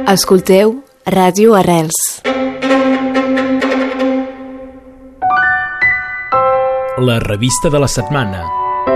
Escolteu Ràdio Arrels. La revista de la setmana.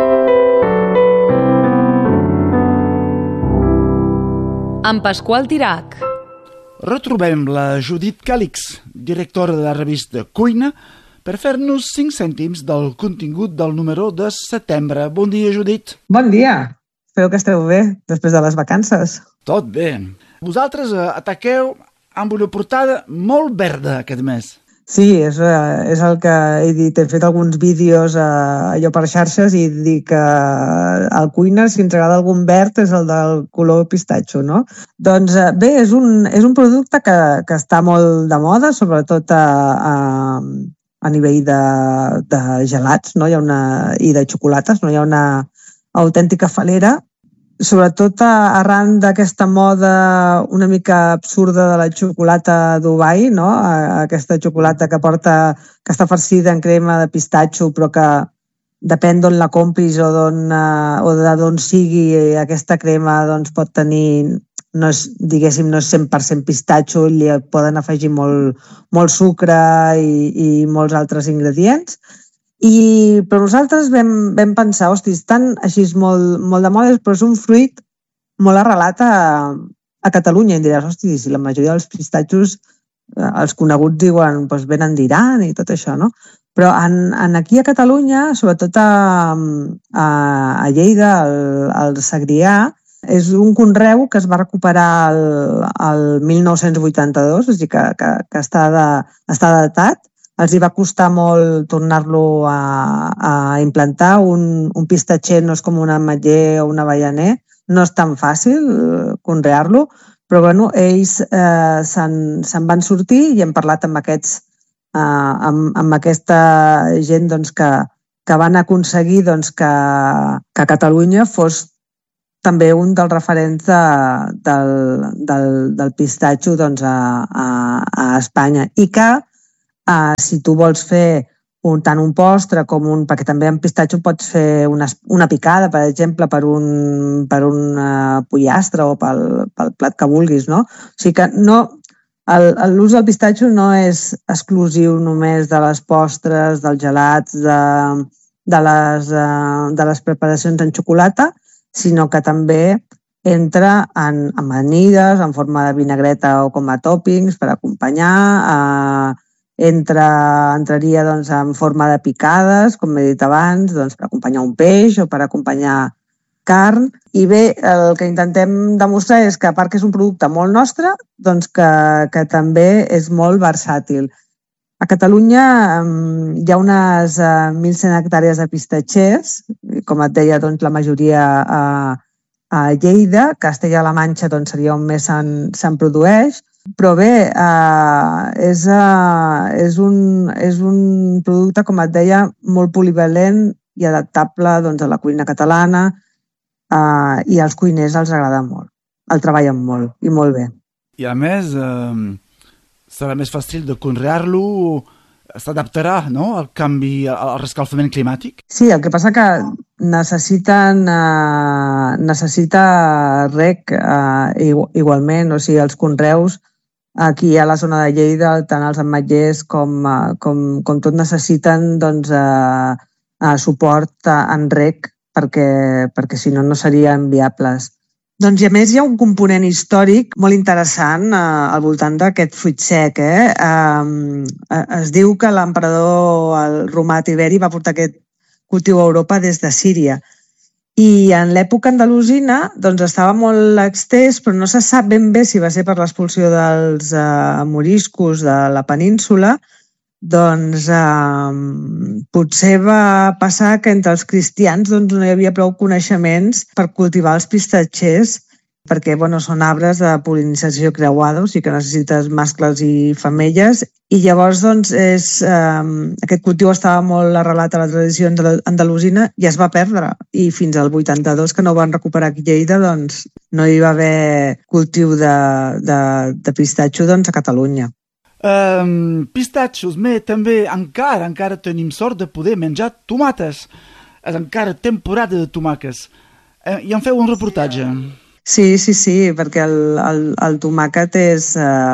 Amb Pasqual Dirac. Retrobem la Judit Càlix, directora de la revista Cuina, per fer-nos 5 cèntims del contingut del número de setembre. Bon dia, Judit. Bon dia. Espero que esteu bé després de les vacances. Tot bé. Vosaltres ataqueu amb una portada molt verda aquest mes. Sí, és el que he dit. He fet alguns vídeos allò per xarxes i dic que al Cuina, si ens agrada algun verd, és el del color pistatxo, no? Doncs bé, és un producte que està molt de moda, sobretot a nivell de gelats, no? I de xocolates, no? Hi ha una autèntica falera, sobretot arran d'aquesta moda una mica absurda de la xocolata Dubai, no? Aquesta xocolata que està farcida en crema de pistatxo, però que depèn d'on la compris o d'on sigui aquesta crema, doncs pot tenir, no és 100% pistatxo, li poden afegir molt sucre i molts altres ingredients. Però nosaltres vam pensar, hosti, estan així molt de moda, però és un fruit molt arrelat a Catalunya. I em diràs, hosti, si la majoria dels pistatxos, els coneguts diuen, doncs venen d'Iran i tot això, no? Però aquí a Catalunya, sobretot a Lleida, al Segrià, és un conreu que es va recuperar el 1982, és a dir, que està datat. Els hi va costar molt tornar-lo a implantar. Un pistatxer no és com un ametller o un avellaner, no és tan fàcil conrear-lo, però bueno, ells se'n van sortir i hem parlat amb aquesta gent doncs, que van aconseguir doncs, que Catalunya fos també un dels referents del pistatxo doncs, a Espanya, i que si tu vols fer tant un postre com perquè també en pistatxo pots fer una picada, per exemple, per un pollastre o pel plat que vulguis, no? O sigui que l'ús del pistatxo no és exclusiu només de les postres, dels gelats, de les preparacions en xocolata, sinó que també entra en amanides, en forma de vinagreta o com a tòpings per acompanyar. Entraria doncs, en forma de picades, com he dit abans, doncs, per acompanyar un peix o per acompanyar carn. I bé, el que intentem demostrar és que, a part que és un producte molt nostre, doncs que també és molt versàtil. A Catalunya hi ha unes 1.100 hectàrees de pistatxers, com et deia, doncs, la majoria a Lleida. Castella-La Manxa doncs, seria on més se'n produeix. Però bé, és un producte, com et deia, molt polivalent i adaptable doncs, a la cuina catalana, i als cuiners els agrada molt. El treballen molt i molt bé. I a més, serà més fàcil de conrear-lo, s'adaptarà, no?, al canvi, al rescalfament climàtic? Sí, el que passa que necessita reg igualment, o sigui, els conreus aquí a la zona de Lleida, tant els ametllers com tot necessiten doncs, suport en reg perquè si no serien viables. Doncs i a més hi ha un component històric molt interessant al voltant d'aquest fruit sec. Es diu que l'emperador romà Tiberi va portar aquest cultiu a Europa des de Síria. I en l'època andalusina doncs, estava molt extès, però no se sap ben bé si va ser per l'expulsió dels moriscos de la península. Doncs potser va passar que entre els cristians doncs, no hi havia prou coneixements per cultivar els pistatxers, perquè són arbres de pol·linització creuada, o sigui que necessites mascles i femelles, i llavors doncs, aquest cultiu estava molt arrelat a la tradició andalusina i es va perdre, i fins al 82, que no van recuperar aquí a Lleida, doncs no hi va haver cultiu de pistatxo doncs, a Catalunya. Pistatxos, també encara tenim sort de poder menjar tomates. És encara temporada de tomàquets. I en feu un reportatge. Sí, perquè el tomàquet és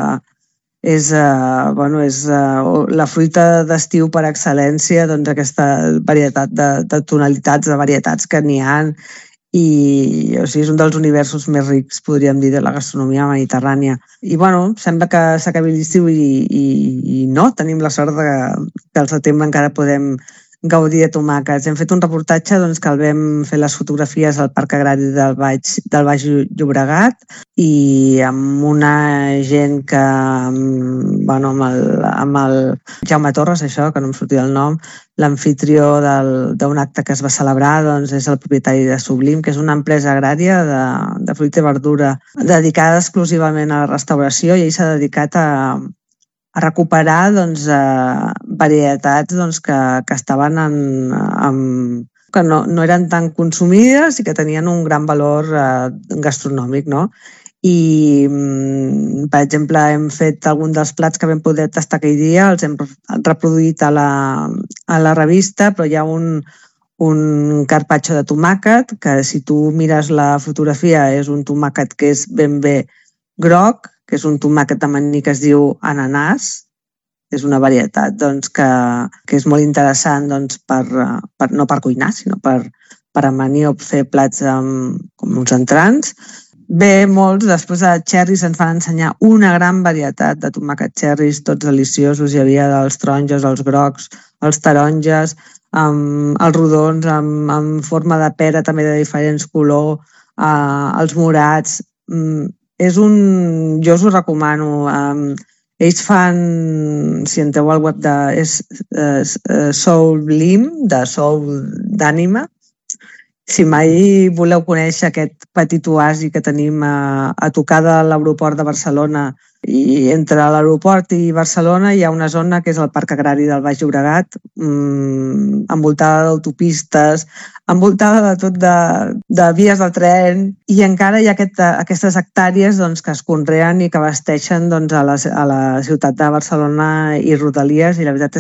la fruita d'estiu per excel·lència, doncs aquesta varietat de tonalitats, de varietats que n'hi ha, i o sigui, és un dels universos més rics, podríem dir, de la gastronomia mediterrània. I sembla que s'acabi l'estiu i no, tenim la sort que al setembre encara podem gaudir de tomàquets. Hem fet un reportatge que el vam fer les fotografies al Parc Agrari del Baix Llobregat i amb una gent que, amb el Jaume Torres, això, que no em sortia el nom, l'amfitrió d'un acte que es va celebrar, és el propietari de Sublim, que és una empresa agrària de fruita i verdura dedicada exclusivament a la restauració, i ell s'ha dedicat a recuperar varietats que estaven que no eren tan consumides i que tenien un gran valor gastronòmic, no? I, per exemple, hem fet algun dels plats que vam poder tastar aquell dia, els hem reproduït a la revista, però hi ha un carpaccio de tomàquet, que si tu mires la fotografia és un tomàquet que és ben bé groc, que és un tomàquet amanní que es diu ananàs, és una varietat que és molt interessant no per cuinar, sinó per amanir o fer plats com uns entrants. Bé, molts, després de xerris ens van ensenyar una gran varietat de tomàquet xerris, tots deliciosos, hi havia dels taronges, els grocs, els taronges, els rodons, amb forma de pera també de diferents colors, els morats. Jo us ho recomano. Ells fan, si entreu al web Sublim, de Soul d'ànima. Si mai voleu conèixer aquest petit oasi que tenim a tocar de l'aeroport de Barcelona, i entre l'aeroport i Barcelona hi ha una zona que és el Parc Agrari del Baix Llobregat, envoltada d'autopistes, envoltada de tot de vies de tren, i encara hi ha aquestes hectàrees que es conreen i que abasteixen a la ciutat de Barcelona i rodalies, i la veritat